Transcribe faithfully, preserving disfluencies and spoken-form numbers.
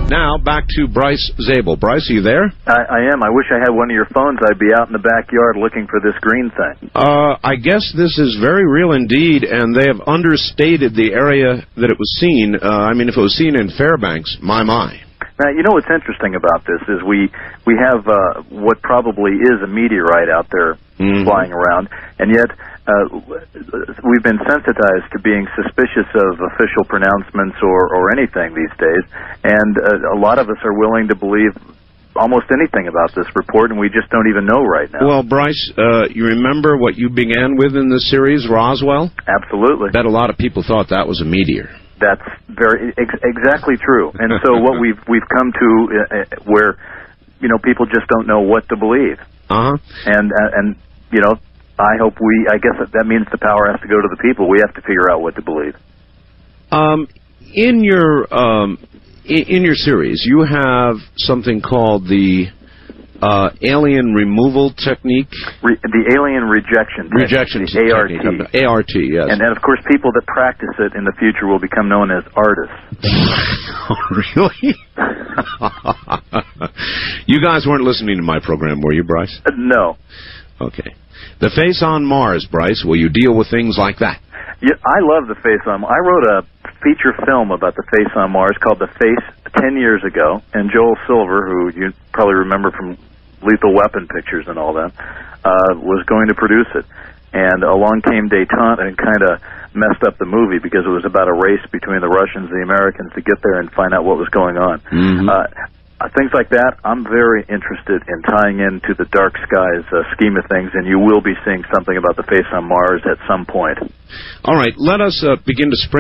Now, back to Bryce Zabel. Bryce, are you there? I, I am. I wish I had one of your phones. I'd be out in the backyard looking for this green thing. Uh, I guess this is very real indeed, and they have understated the area that it was seen. Uh, I mean, if it was seen in Fairbanks, my, my. Now, you know what's interesting about this is we we have uh, what probably is a meteorite out there mm-hmm. flying around, and yet uh, we've been sensitized to being suspicious of official pronouncements or, or anything these days, and uh, a lot of us are willing to believe almost anything about this report, and we just don't even know right now. Well, Bryce, uh, you remember what you began with in the series, Roswell? Absolutely. I bet a lot of people thought that was a meteor. That's very ex exactly true, and so what we've we've come to uh, where, you know, people just don't know what to believe. Uh huh. And uh, and you know, I hope we. I guess that means the power has to go to the people. We have to figure out what to believe. Um, in your um, in, in your series, you have something called the Uh, alien removal technique? Re the alien rejection technique. Rejection the A R T. A R T, yes. And then, of course, people that practice it in the future will become known as artists. Oh, really? You guys weren't listening to my program, were you, Bryce? Uh, no. Okay. The Face on Mars, Bryce, will you deal with things like that? Yeah, I love The Face on Mars. I wrote a feature film about The Face on Mars called The Face ten years ago, and Joel Silver, who you probably remember from Lethal Weapon pictures and all that, uh, was going to produce it. And along came Detente and kind of messed up the movie because it was about a race between the Russians and the Americans to get there and find out what was going on. Mm-hmm. uh, things like that, I'm very interested in tying into the dark skies uh, scheme of things, and you will be seeing something about The Face on Mars at some point. All right, let us uh, begin to spring